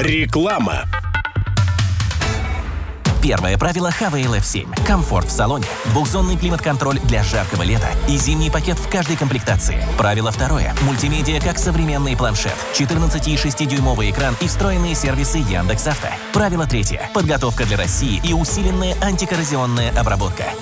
Реклама. Первое правило Honeywell F7. Комфорт в салоне, двухзонный климат-контроль для жаркого лета и зимний пакет в каждой комплектации. Правило второе. Мультимедиа как современный планшет, 14,6-дюймовый экран и встроенные сервисы Яндекс.Авто. Правило третье. Подготовка для России и усиленная антикоррозионная обработка.